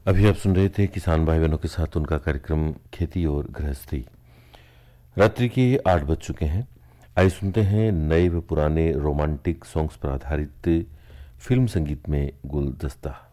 अभी आप सुन रहे थे किसान भाई बहनों के साथ उनका कार्यक्रम खेती और गृहस्थी। रात्रि के 8 बज चुके हैं। आइए सुनते हैं नए व पुराने रोमांटिक सॉन्ग्स पर आधारित फिल्म संगीत में गुलदस्ता।